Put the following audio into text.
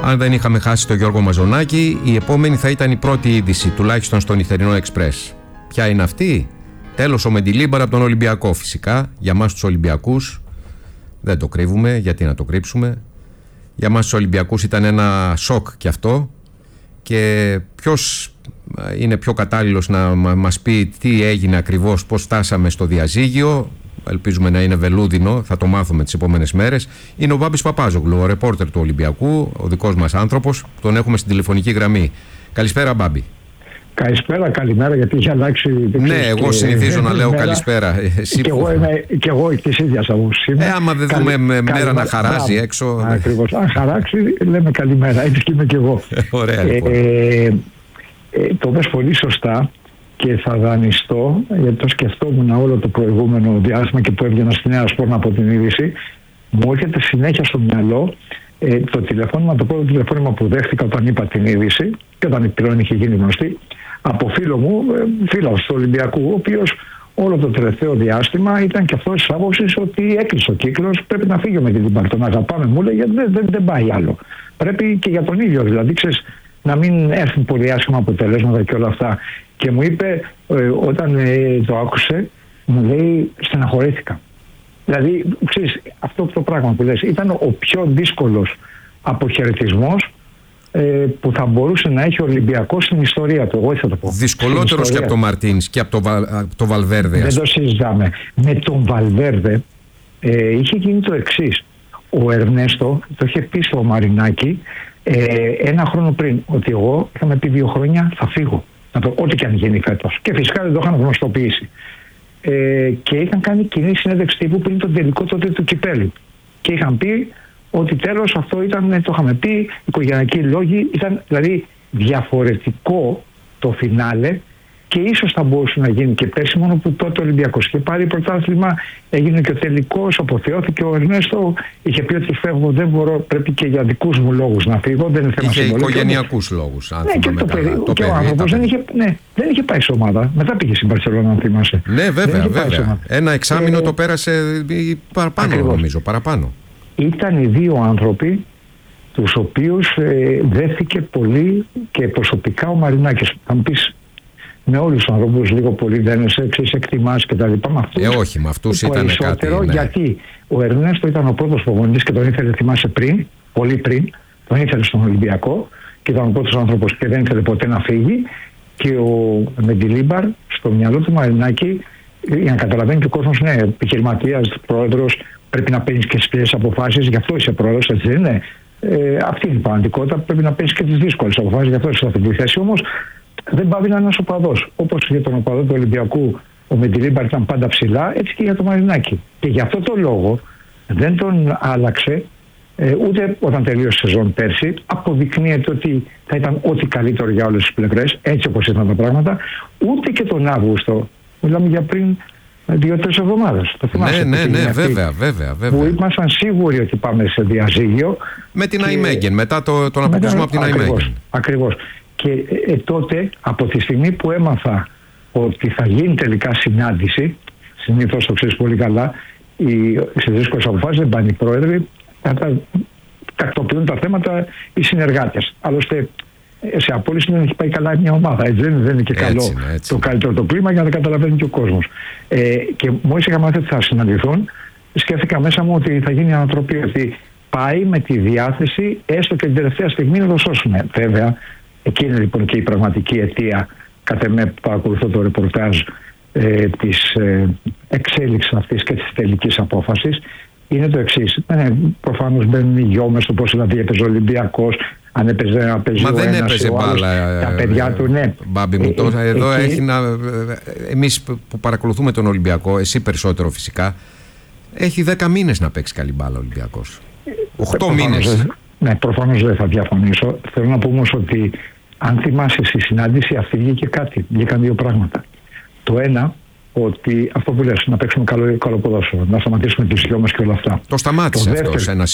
αν δεν είχαμε χάσει τον Γιώργο Μαζονάκη, η επόμενη θα ήταν η πρώτη είδηση, τουλάχιστον στο νυχτερινό Εξπρές. Ποια είναι αυτή? Τέλος ο Μεντιλίμπαρ από τον Ολυμπιακό, φυσικά. Για μας τους Ολυμπιακούς δεν το κρύβουμε, γιατί να το κρύψουμε. Για μας τους Ολυμπιακούς ήταν ένα σοκ κι αυτό. Και ποιος είναι πιο κατάλληλος να μας πει τι έγινε ακριβώς, πώς φτάσαμε στο διαζύγιο? Ελπίζουμε να είναι βελούδινο, θα το μάθουμε τις επόμενες μέρες. Είναι ο Μπάμπης Παπάζογλου, ο ρεπόρτερ του Ολυμπιακού, ο δικός μας άνθρωπος. Τον έχουμε στην τηλεφωνική γραμμή. Καλησπέρα, Μπάμπη. Καλησπέρα, καλημέρα, γιατί είχε αλλάξει. Ναι, εγώ συνηθίζω να λέω καλησπέρα. Και εγώ της ίδιας άποψης είμαι. Άμα δεν δούμε μέρα να χαράζει έξω. Ακριβώς. Αν χαράξει, λέμε καλημέρα. Έτσι και είμαι και εγώ. Ωραία, λοιπόν. Το πες πολύ σωστά και θα δανειστώ, γιατί το σκεφτόμουν όλο το προηγούμενο διάστημα και που έβγαινα στη Νέα Σπόρνα από την είδηση. Μου έρχεται συνέχεια στο μυαλό το πρώτο τηλεφώνημα που δέχτηκα όταν είπα την είδηση και όταν η πλέον είχε γίνει γνωστή, από φίλο μου, φίλος του Ολυμπιακού, ο οποίος όλο το τελευταίο διάστημα ήταν και αυτός της άποψης ότι έκλεισε ο κύκλος, πρέπει να φύγει με την Μεντιλίμπαρ. Τον αγαπάμε, μου λέει, δεν πάει άλλο. Πρέπει και για τον ίδιο, δηλαδή, ξέρεις, να μην έρθουν πολύ άσχημα αποτελέσματα και όλα αυτά. Και μου είπε, όταν το άκουσε, μου λέει, στεναχωρήθηκα. Δηλαδή, ξέρεις, αυτό το πράγμα που λες ήταν ο πιο δύσκολος αποχαιρετισμός που θα μπορούσε να έχει ο Ολυμπιακός στην ιστορία του. Εγώ θα το πω. Δυσκολότερος και από τον Μαρτίνς και από το Βαλβέρδε. Δεν το συζητάμε. Με τον Βαλβέρδε είχε γίνει το εξής. Ο Ερνέστο το είχε πει στο Μαρινάκι ένα χρόνο πριν ότι εγώ είχαμε πει 2 χρόνια θα φύγω. Ό,τι και αν γίνει φέτος. Και φυσικά δεν το είχαν γνωστοποιήσει. Και είχαν κάνει κοινή συνέντευξη τύπου πριν τον τελικό τότε του κυπέλλου. Και είχαν πει ότι τέλος αυτό ήταν, το είχαμε πει, οικογενειακοί λόγοι, ήταν δηλαδή διαφορετικό το φινάλε και ίσως θα μπορούσε να γίνει και πέρσι, μόνο που τότε ο Ολυμπιακός είχε πάρει πρωτάθλημα, έγινε και ο τελικός, αποθεώθηκε ο Ερνέστο, είχε πει ότι φεύγω, δεν μπορώ, πρέπει και για δικούς μου λόγους να φύγω, δεν είναι θέμα συμβολής. Είχε οικογενειακούς λόγους, αν θυμάμαι καλά. Και ο άνθρωπος δεν είχε πάει σε ομάδα, μετά πήγε στην Μπαρσελόνα, αν θυμάσαι. Ναι, βέβαια. Ένα εξάμηνο το πέρασε παραπάνω, νομίζω, παραπάνω. Ήταν οι 2 άνθρωποι τους οποίους δέθηκε πολύ και προσωπικά ο Μαρινάκης. Θα μου πεις, με όλους τους ανθρώπους λίγο πολύ δένεσαι, εκτιμάς και τα λοιπά. Όχι, με αυτούς ήταν κάτι. Ναι. Γιατί ο Ερνέστο ήταν ο πρώτος προπονητής και τον ήθελε, θυμάσαι, πολύ πριν, τον ήθελε στον Ολυμπιακό και ήταν ο πρώτος άνθρωπος και δεν ήθελε ποτέ να φύγει. Και ο Μεντιλίμπαρ στο μυαλό του Μαρινάκη, για να καταλαβαίνει και ο κόσμος, ναι, επιχειρηματίας, πρόεδρος, πρέπει να παίρνεις και τις αποφάσεις, γι' αυτό είσαι πρόεδρος, έτσι δεν είναι? Αυτή είναι η πραγματικότητα. Πρέπει να παίρνεις και τις δύσκολες αποφάσεις, γι' αυτό είσαι σε αυτή τη θέση. Όμως δεν πάβει να είναι ένας οπαδός. Όπως για τον οπαδό του Ολυμπιακού ο Μεντιλίμπαρ ήταν πάντα ψηλά, έτσι και για τον Μαρινάκη. Και γι' αυτό το λόγο δεν τον άλλαξε ούτε όταν τελείωσε η σεζόν πέρσι. Αποδεικνύεται ότι θα ήταν ό,τι καλύτερο για όλες τις πλευρές, έτσι όπως ήταν τα πράγματα, ούτε και τον Αύγουστο. Μιλάμε για πριν 2-3 εβδομάδες. Το θυμάσαι? Ναι, βέβαια. Που ήμασταν σίγουροι ότι πάμε σε διαζύγιο. Με την Αϊμέγεν, μετά τον αποκλεισμό από την Αϊμέγεν. Ακριβώς. Και τότε, από τη στιγμή που έμαθα ότι θα γίνει τελικά συνάντηση, συνήθως το ξέρεις πολύ καλά, σε δύσκολες αποφάσεις δεν πάνε οι πρόεδροι, τακτοποιούν τα θέματα οι συνεργάτες. Άλλωστε, σε απόλυση δεν έχει πάει καλά μια ομάδα. Δεν είναι και καλό το καλύτερο το κλίμα για να καταλαβαίνει και ο κόσμος. Και μόλις είχα μάθει ότι θα συναντηθούν, σκέφτηκα μέσα μου ότι θα γίνει ανατροπή. Ότι πάει με τη διάθεση έστω και την τελευταία στιγμή να το σώσουμε. Βέβαια, εκεί είναι λοιπόν και η πραγματική αιτία, κατά με που παρακολουθώ το ρεπορτάζ της εξέλιξης αυτής και της τελικής απόφασης. Είναι το εξής. Προφανώς μπαίνουν οι γιώμες στο πώς δηλαδή έπαιζε ο Ολυμπιακός, αν έπαιζε να παίζει ο ένας, δεν έπαιζε μπάλα, τα παιδιά του, ναι. Μπάμπη μου, εδώ έχει να... Εμείς που παρακολουθούμε τον Ολυμπιακό, εσύ περισσότερο φυσικά, έχει 10 μήνες να παίξει καλή μπάλα ο Ολυμπιακός. 8 μήνες. Ναι, προφανώς δεν θα διαφωνήσω. Θέλω να πω όμως ότι αν θυμάσαι στη συνάντηση αυτή βγήκε κάτι. Βγήκαν 2 πράγματα. Το ένα, ότι αυτό που λες, να παίξουμε καλό ποδόσφαιρο, να σταματήσουμε τις γιώμες και όλα αυτά. Το σταμάτησε αυτό σε ένα